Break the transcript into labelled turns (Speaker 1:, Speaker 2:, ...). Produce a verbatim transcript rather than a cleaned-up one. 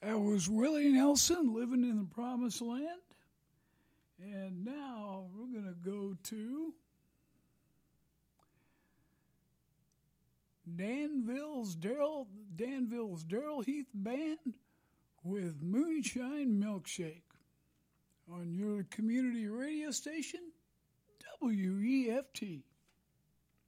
Speaker 1: That was Willie Nelson, Living in the Promised Land. And now we're going to go to Danville's Daryl Danville's Daryl Heath Band with Moonshine Milkshake on your community radio station, W E F T.